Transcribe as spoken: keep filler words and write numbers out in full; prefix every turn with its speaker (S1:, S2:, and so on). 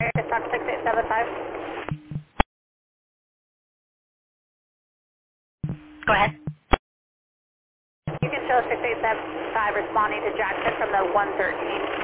S1: Dispatch six eight seven five.
S2: Go ahead.
S1: You can show six eight seven five responding to Jackson from the one thirteen.